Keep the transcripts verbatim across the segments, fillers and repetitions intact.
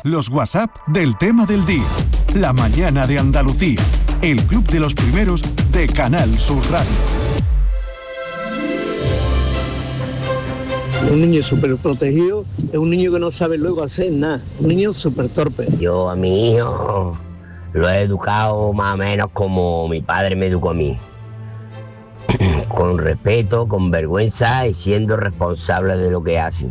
Los WhatsApp del tema del día. La mañana de Andalucía. El club de los primeros de Canal Sur Radio. Un niño súper protegido es un niño que no sabe luego hacer nada. Un niño súper torpe. Yo a mi hijo lo he educado más o menos como mi padre me educó a mí. Con respeto, con vergüenza y siendo responsable de lo que hacen.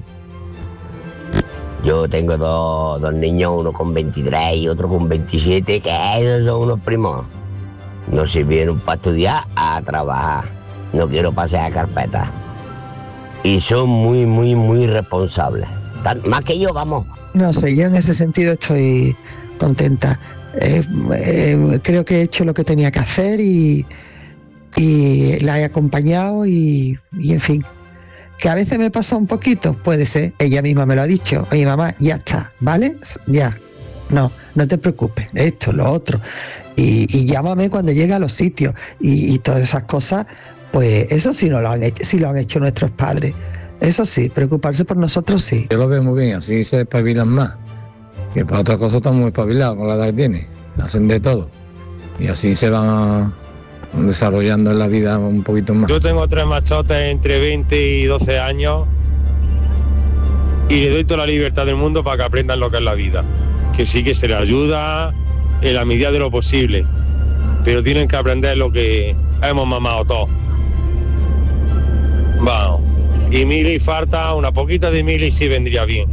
Yo tengo dos, dos niños, uno con veintitrés y otro con veintisiete, que ellos son unos primos. No sirvieron para estudiar, a trabajar. No quiero pasar a carpeta. Y son muy, muy, muy responsables. Tan, más que yo, vamos. No sé, yo en ese sentido estoy contenta. Eh, eh, creo que he hecho lo que tenía que hacer y, y la he acompañado y, y en fin. Que a veces me pasa un poquito, puede ser, ella misma me lo ha dicho. Oye, mamá, ya está, ¿vale? Ya. No, no te preocupes, esto, lo otro. Y, y llámame cuando llegue a los sitios. Y, y todas esas cosas, pues eso sí, no lo han hecho, sí lo han hecho nuestros padres. Eso sí, preocuparse por nosotros sí. Yo lo veo muy bien, así se espabilan más. Que para otras cosas están muy espabilados con la edad que tienen. Hacen de todo. Y así se van a... desarrollando en la vida un poquito más. Yo tengo tres machotes entre veinte y doce años y le doy toda la libertad del mundo para que aprendan lo que es la vida. Que sí que se les ayuda en la medida de lo posible, pero tienen que aprender lo que hemos mamado todos. Vamos. Y Mili falta, una poquita de Mili sí vendría bien.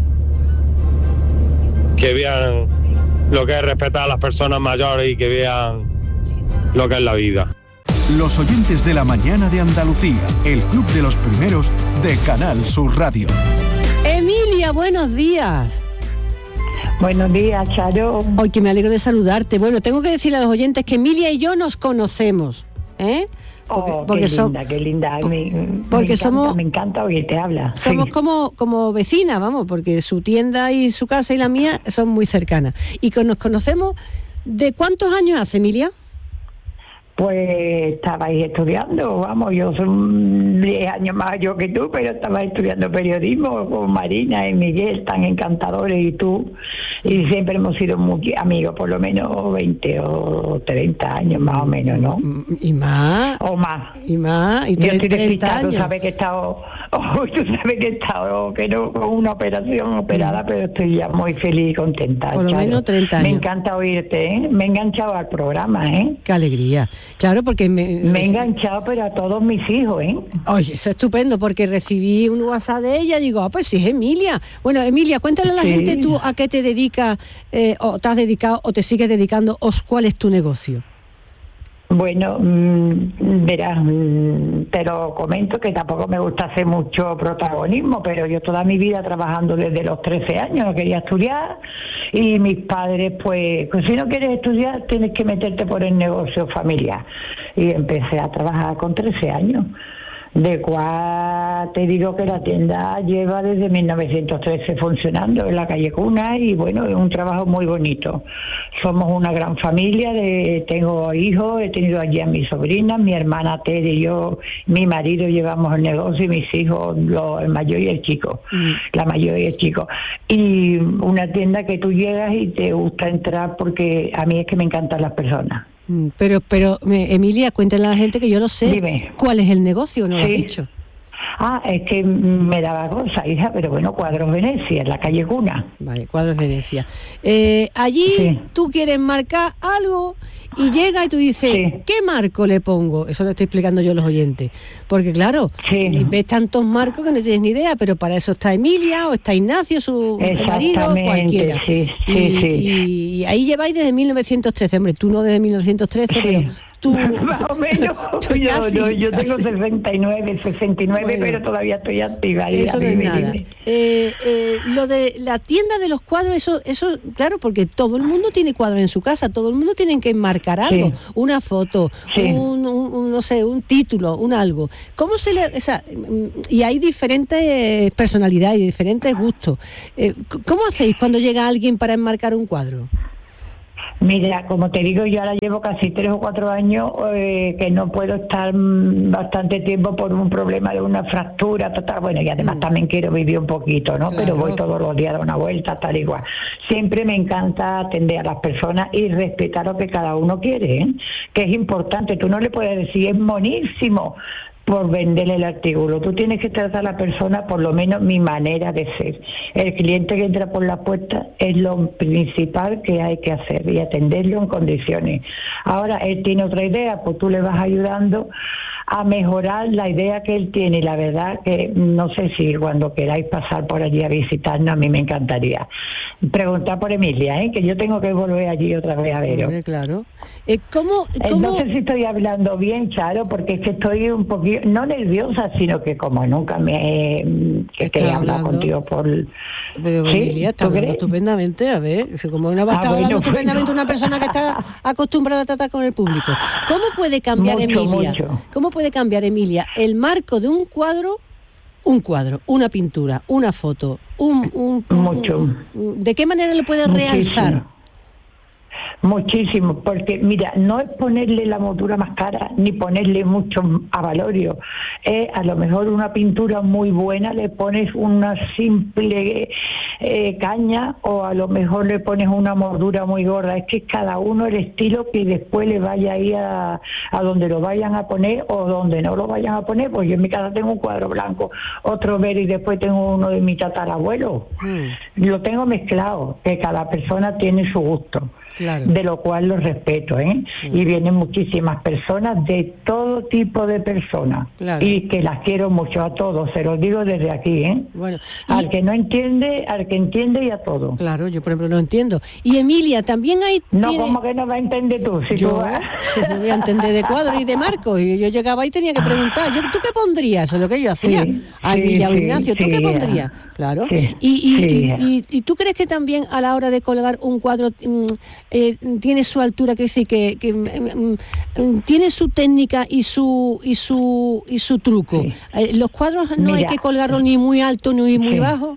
Que vean lo que es respetar a las personas mayores y que vean lo que es la vida. Los oyentes de la mañana de Andalucía, el club de los primeros de Canal Sur Radio. Emilia, buenos días. Buenos días, Charo. Hoy que me alegro de saludarte. Bueno, tengo que decirle a los oyentes que Emilia y yo nos conocemos, ¿eh? Porque, oh, porque qué so, linda, qué linda. Me, porque me encanta, somos, me encanta oírte hablar. Somos sí. como, como vecinas, vamos, porque su tienda y su casa y la mía son muy cercanas. Y que nos conocemos, ¿de cuántos años hace, Emilia? Pues estabais estudiando, vamos, yo soy diez años más yo que tú, pero estabas estudiando periodismo con Marina y Miguel, tan encantadores, y tú, y siempre hemos sido muy amigos, por lo menos veinte o treinta años más o menos, ¿no? ¿Y más? O más. ¿Y más? ¿Y yo estoy despistada, tú sabes que he estado, oh, tú sabes que he estado, que no con una operación operada, pero estoy ya muy feliz y contenta. Por lo Charo. menos treinta años. Me encanta oírte, ¿eh? Me he enganchado al programa, ¿eh? Qué alegría. Claro, porque me... Me he enganchado, pero a todos mis hijos, ¿eh? Oye, eso es estupendo, porque recibí un WhatsApp de ella y digo, ah, pues sí, es Emilia. Bueno, Emilia, cuéntale a la sí. gente tú a qué te dedicas, eh, o te has dedicado, o te sigues dedicando, o cuál es tu negocio. Bueno, mmm, verás, mmm, te lo comento que tampoco me gusta hacer mucho protagonismo, pero yo toda mi vida trabajando desde los trece años, no quería estudiar, y mis padres, pues, pues si no quieres estudiar tienes que meterte por el negocio familiar. Y empecé a trabajar con trece años, de cual te digo que la tienda lleva desde mil novecientos trece funcionando en la calle Cuna, y bueno, es un trabajo muy bonito. Somos una gran familia, de, tengo hijos, he tenido allí a mis sobrinas, mi hermana Tere y yo, mi marido llevamos el negocio, y mis hijos, lo, el mayor y el chico, mm. la mayor y el chico. Y una tienda que tú llegas y te gusta entrar, porque a mí es que me encantan las personas. Pero, pero Emilia, cuéntale a la gente que yo no sé. Dime. ¿Cuál es el negocio? ¿No sí. lo has dicho? Ah, es que me daba cosa, hija, pero bueno, Cuadros Venecia, en la calle Cuna. Vale, Cuadros Venecia. Eh, allí sí. tú quieres marcar algo y llega y tú dices, sí. ¿qué marco le pongo? Eso lo estoy explicando yo a los oyentes. Porque claro, sí. ves tantos marcos que no tienes ni idea, pero para eso está Emilia o está Ignacio, su marido, cualquiera. Sí, sí, y, sí. Y, y ahí lleváis desde mil novecientos trece, hombre, tú no desde mil novecientos trece, sí. pero... Tú, más o menos, yo, casi, no, yo tengo casi. sesenta y nueve, sesenta y nueve, bueno, pero todavía estoy activa. Eso no es nada. Eh, eh, lo de la tienda de los cuadros, eso, eso, claro, porque todo el mundo tiene cuadros en su casa, todo el mundo tiene que enmarcar algo, sí. una foto, sí. un, un, un, no sé, un título, un algo. ¿Cómo se le, o sea, y hay diferentes personalidades y diferentes gustos. Eh, ¿Cómo hacéis cuando llega alguien para enmarcar un cuadro? Mira, como te digo, yo ahora llevo casi tres o cuatro años eh, que no puedo estar mm, bastante tiempo por un problema de una fractura, total. Bueno, y además mm. también quiero vivir un poquito, ¿no? Claro. Pero voy todos los días a dar una vuelta, tal igual. Siempre me encanta atender a las personas y respetar lo que cada uno quiere, ¿eh? Que es importante. Tú no le puedes decir, es monísimo, por venderle el artículo. Tú tienes que tratar a la persona, por lo menos mi manera de ser. El cliente que entra por la puerta es lo principal que hay que hacer y atenderlo en condiciones. Ahora, él tiene otra idea, pues tú le vas ayudando a mejorar la idea que él tiene. Y la verdad que no sé si cuando queráis pasar por allí a visitarnos, a mí me encantaría. Preguntar por Emilia, ¿eh? Que yo tengo que volver allí otra vez a veros. Hombre, claro. Eh, ¿cómo, cómo... No sé si estoy hablando bien, Charo, porque es que estoy un poquito, no nerviosa, sino que como nunca me que he hablado contigo por... Pero ¿sí? Emilia está hablando crees? estupendamente, a ver, como no va a estar ah, hablando bueno, estupendamente bueno. Una persona que está acostumbrada a tratar con el público. ¿Cómo puede cambiar mucho, Emilia? Mucho. ¿Cómo puede cambiar Emilia el marco de un cuadro? Un cuadro, una pintura, una foto, un, un, un mucho. Un, ¿de qué manera le puede Muchísimo. realzar? Muchísimo, porque mira, no es ponerle la montura más cara ni ponerle mucho avalorio. Eh, a lo mejor una pintura muy buena le pones una simple eh, caña, o a lo mejor le pones una moldura muy gorda. Es que cada uno el estilo que después le vaya a ir a, a donde lo vayan a poner o donde no lo vayan a poner. Pues yo en mi casa tengo un cuadro blanco, otro verde y después tengo uno de mi tatarabuelo. Mm. Lo tengo mezclado, que cada persona tiene su gusto. Claro. De lo cual lo respeto, ¿eh? Mm. Y vienen muchísimas personas, de todo tipo de personas, claro. Y que las quiero mucho a todos, se los digo desde aquí, ¿eh? Bueno, y... al que no entiende, al que entiende y a todos. Claro, yo por ejemplo no entiendo. Y Emilia, también hay... No, tiene... ¿cómo que no va a entender tú? Si yo, tú vas... yo voy a entender de cuadros y de marcos, y yo llegaba y tenía que preguntar, yo, ¿tú qué pondrías? Eso es lo que yo hacía. Sí, a Emilia sí, o Ignacio, ¿tú sí, qué pondrías? Claro. Sí, y, y, sí, y, y, y tú crees que también a la hora de colgar un cuadro eh, tiene su altura, que sí, que, que um, tiene su técnica y su y su y su truco? Sí. Eh, los cuadros no Mira, hay que colgarlos ni muy alto ni muy sí. bajo.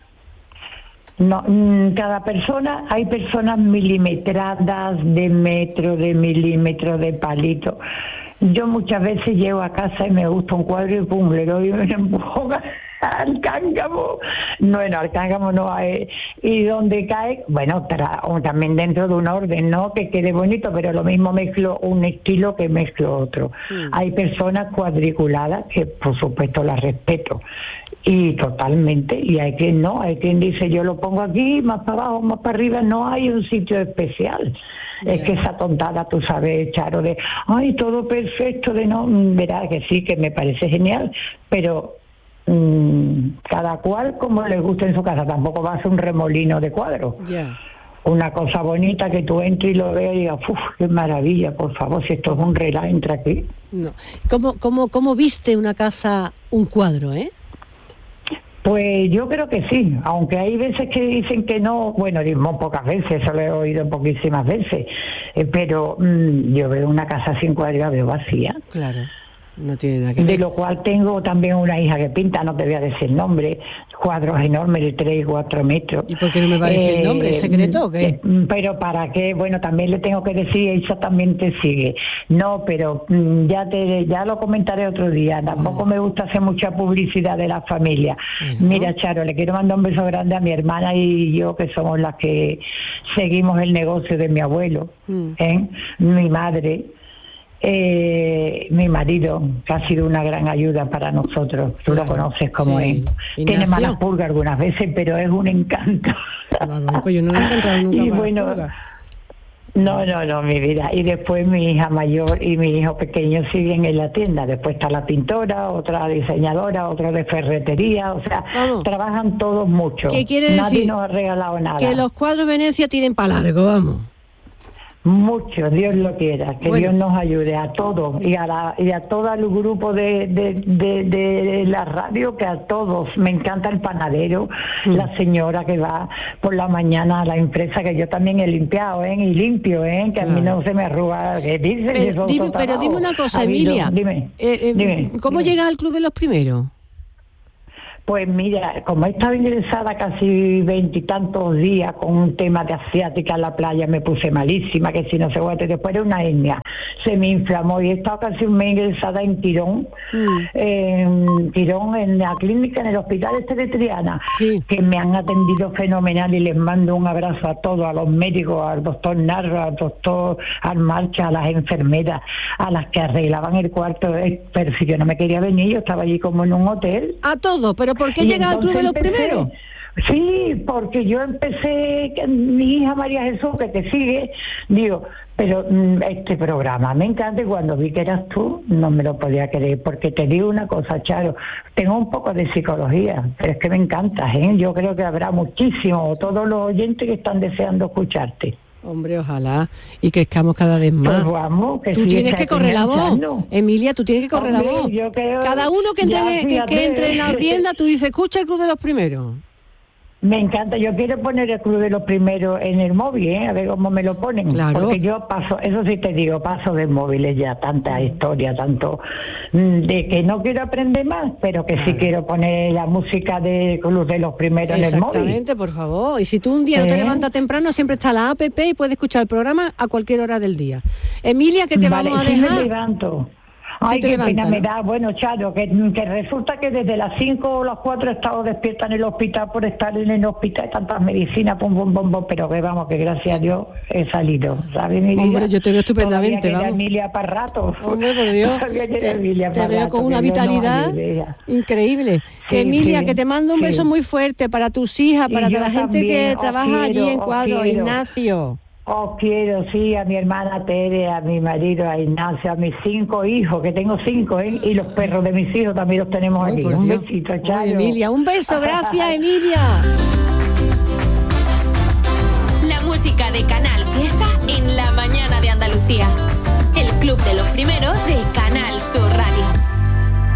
No, cada persona, hay personas milimetradas, de metro, de milímetro, de palito. Yo muchas veces llego a casa y me gusta un cuadro y pum, le doy una empujón al cángamo. Bueno, al cángamo no hay. Y donde cae, bueno, tra, también dentro de un orden, ¿no? Que quede bonito, pero lo mismo mezclo un estilo que mezclo otro. Mm. Hay personas cuadriculadas que, por supuesto, las respeto. Y totalmente, y hay quien no, hay quien dice yo lo pongo aquí, más para abajo, más para arriba, no hay un sitio especial. Yeah. Es que esa tontada, tú sabes, Charo, de ay, todo perfecto, de no, verá que sí, que me parece genial, pero mmm, cada cual como le gusta en su casa, tampoco va a ser un remolino de cuadros. Yeah. Una cosa bonita que tú entres y lo veas y digas, uff, qué maravilla, por favor, si esto es un reloj, entra aquí. No. ¿Cómo, cómo, cómo viste una casa, un cuadro, eh? Pues yo creo que sí, aunque hay veces que dicen que no, bueno, digo pocas veces, eso lo he oído poquísimas veces, eh, pero mmm, yo veo una casa sin cuadro y la veo vacía. Claro, no tiene nada que ver. De lo cual tengo también una hija que pinta, no te voy a decir el nombre, cuadros enormes de tres y cuatro metros. ¿Y por qué no me va a decir eh, el nombre? ¿Es secreto o qué? Eh, pero para qué, bueno, también le tengo que decir, ella también te sigue. No, pero mm, ya te ya lo comentaré otro día, tampoco oh. me gusta hacer mucha publicidad de la familia. Uh-huh. Mira, Charo, le quiero mandar un beso grande a mi hermana y yo, que somos las que seguimos el negocio de mi abuelo, uh-huh. ¿eh? Mi madre. Eh, mi marido, que ha sido una gran ayuda para nosotros, tú claro, lo conoces como sí. es. Ignacio. Tiene malas pulgas algunas veces, pero es un encanto. Claro, pues yo no he encontrado nunca y bueno, pulgas. No, no, no, mi vida. Y después mi hija mayor y mi hijo pequeño siguen en la tienda. Después está la pintora, otra diseñadora, otra de ferretería. O sea, vamos. Trabajan todos mucho. ¿Qué quiere Nadie decir? nos ha regalado nada. Que los cuadros Venecia tienen para largo, vamos. Mucho, Dios lo quiera, que bueno. Dios nos ayude a todos y a, la, y a todo el grupo de, de, de, de la radio, que a todos. Me encanta el panadero, mm. la señora que va por la mañana a la empresa, que yo también he limpiado, ¿eh? Y limpio, ¿eh? Que claro. a mí no se me arruga, que dice pero, que dime, pero dime una cosa, habido. Emilia, Dime, eh, eh, dime ¿cómo dime. llegas al Club de los Primeros? Pues mira, como he estado ingresada casi veintitantos días con un tema de asiática en la playa, me puse malísima, que si no se aguante, después de una hernia, se me inflamó y he estado casi un mes ingresada en Tirón, mm. en Tirón, en la clínica, en el hospital este de Triana, sí. que me han atendido fenomenal y les mando un abrazo a todos, a los médicos, al doctor Narro, al doctor Almarcha, a las enfermeras, a las que arreglaban el cuarto, pero si yo no me quería venir, yo estaba allí como en un hotel. A todo, pero ¿por qué llega al Club de los Primeros? Sí, porque yo empecé, mi hija María Jesús, que te sigue, digo, pero este programa me encanta, y cuando vi que eras tú, no me lo podía creer, porque te digo una cosa, Charo, tengo un poco de psicología, pero es que me encantas, ¿eh? Yo creo que habrá muchísimo, todos los oyentes que están deseando escucharte. Hombre, ojalá, y crezcamos cada vez más. Pues vamos, que tú sí, tienes que correr la voz, Emilia, tú tienes que correr Hombre, la voz. yo creo, cada uno que entre, ya, que, que entre en la tienda, tú dices, escucha el Club de los Primeros. Me encanta, yo quiero poner el Club de los Primeros en el móvil, ¿eh? A ver cómo me lo ponen, claro. Porque yo paso, eso sí te digo, paso de móviles ya, tanta historia, tanto de que no quiero aprender más, pero que claro. sí quiero poner la música del Club de los Primeros en el móvil. Exactamente, por favor, y si tú un día ¿Eh? no te levantas temprano, siempre está la app y puedes escuchar el programa a cualquier hora del día. Emilia, que te vale, vamos a sí dejar. Me levanto. Ay, qué pena me da, bueno, Charo, que, que resulta que desde las cinco o las cuatro he estado despierta en el hospital por estar en el hospital, tantas medicinas, pum, pum, pum, pum, pero que vamos, que gracias a Dios he salido, ¿sabes, mi vida? Hombre, yo te veo estupendamente, vamos. Emilia para rato. Hombre, por Dios, te, te veo con una vitalidad increíble. Que sí, Emilia, sí, que te mando un sí. beso muy fuerte para tus hijas, para toda la gente que trabaja quiero, allí en Cuadro, Ignacio. Os quiero, sí, a mi hermana Tere, a mi marido, a Ignacio, a mis cinco hijos, que tengo cinco, ¿eh? Y los perros de mis hijos también los tenemos aquí. Un Dios. besito, Charo. Emilia, un beso, gracias, Emilia. La música de Canal Fiesta en la mañana de Andalucía. El Club de los Primeros de Canal Sur Radio.